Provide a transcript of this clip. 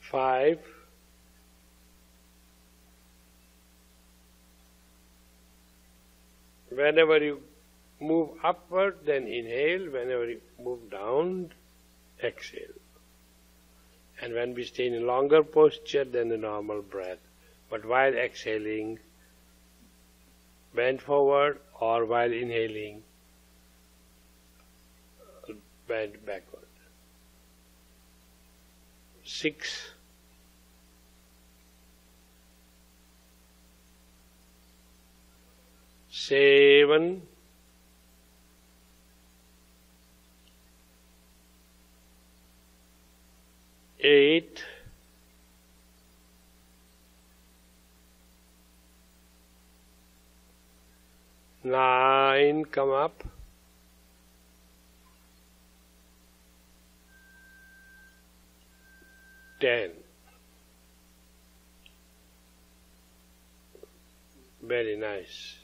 5. Whenever you move upward, then inhale. Whenever you move down, exhale. And when we stay in a longer posture than the normal breath, but while exhaling, bend forward, or while inhaling, bend backward. 6. 7. 8. 9. Come up. 10. Very nice.